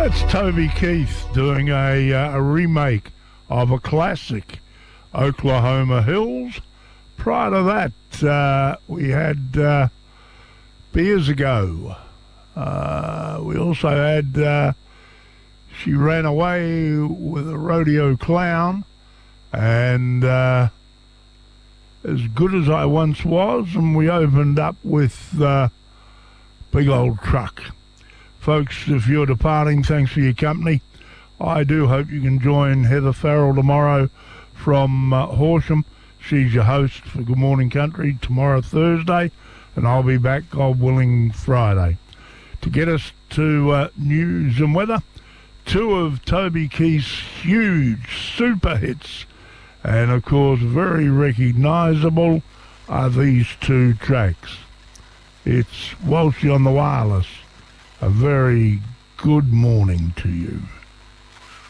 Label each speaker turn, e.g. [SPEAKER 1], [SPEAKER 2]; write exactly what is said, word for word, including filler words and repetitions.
[SPEAKER 1] That's Toby Keith doing a, uh, a remake of a classic, Oklahoma Hills. Prior to that, uh, we had uh, Beers Ago. Uh, we also had uh, She Ran Away with a Rodeo Clown, and uh, As Good As I Once Was, and we opened up with uh, Big Old Truck. Folks, if you're departing, thanks for your company. I do hope you can join Heather Farrell tomorrow from uh, Horsham. She's your host for Good Morning Country tomorrow, Thursday, and I'll be back, God willing, Friday. To get us to uh, news and weather, two of Toby Keith's huge super hits, and of course very recognisable, are these two tracks. It's Walshy on the Wireless. A very good morning to you.